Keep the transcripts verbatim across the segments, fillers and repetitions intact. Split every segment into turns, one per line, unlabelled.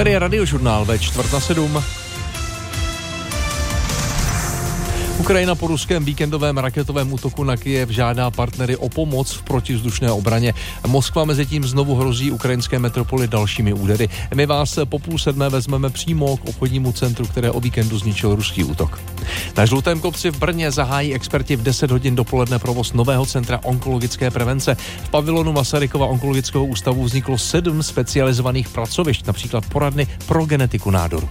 Tady je Radiožurnál ve čtvrt na sedm. Ukrajina po ruském víkendovém raketovém útoku na Kyjev žádá partnery o pomoc v protivzdušné obraně. Moskva mezitím znovu hrozí ukrajinské metropoli dalšími údery. My vás po půl sedmé vezmeme přímo k obchodnímu centru, které o víkendu zničil ruský útok. Na Žlutém kopci v Brně zahájí experti v deset hodin dopoledne provoz nového centra onkologické prevence. V pavilonu Masarykova onkologického ústavu vzniklo sedm specializovaných pracovišť, například poradny pro genetiku nádoru.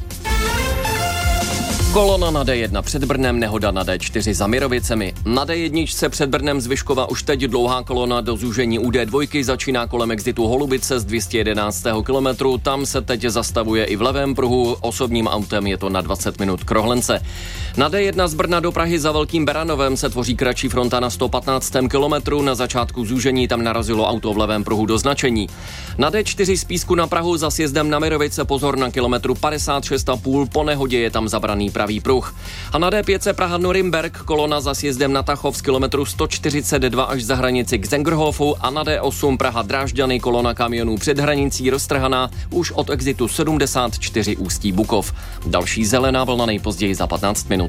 Kolona na D jedna před Brnem, nehoda na D čtyři za Mirovicemi. Na D jedna před Brnem z Vyškova už teď dlouhá kolona do zúžení U D dva začíná kolem exitu Holubice z dvě stě jedenáctého kilometru. Tam se teď zastavuje i v levém pruhu, osobním autem je to na dvacet minut k Rohlence. Na D jedna z Brna do Prahy za Velkým Beranovem se tvoří kratší fronta na sto patnáctém kilometru. Na začátku zúžení tam narazilo auto v levém pruhu do značení. Na D čtyři z Písku na Prahu za sjezdem na Mirovice pozor na kilometru padesát šest a půl, po nehodě je tam zabraný pravý pruh. A na D pět Praha Norimberk kolona za sjezdem na Tachov z kilometru sto čtyřicet dva až za hranici k Zengerhofu a na D osm Praha Drážďany kolona kamionů před hranicí roztrhaná už od exitu sedmdesát čtyři Ústí Bukov. Další zelená vlna nejpozději za patnáct minut.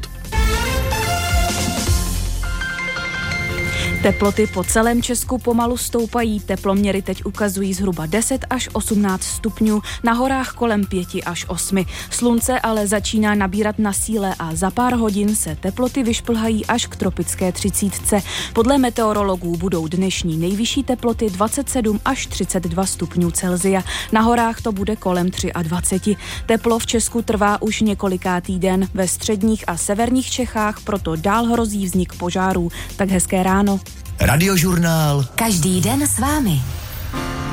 Teploty po celém Česku pomalu stoupají, teploměry teď ukazují zhruba deset až osmnáct stupňů, na horách kolem pět až osm. Slunce ale začíná nabírat na síle a za pár hodin se teploty vyšplhají až k tropické třicítce. Podle meteorologů budou dnešní nejvyšší teploty dvacet sedm až třicet dva stupňů Celsia. Na horách to bude kolem dvacet tři. Teplo v Česku trvá už několikátý den, ve středních a severních Čechách proto dál hrozí vznik požárů. Tak hezké ráno.
Radiožurnál.
Každý den s vámi.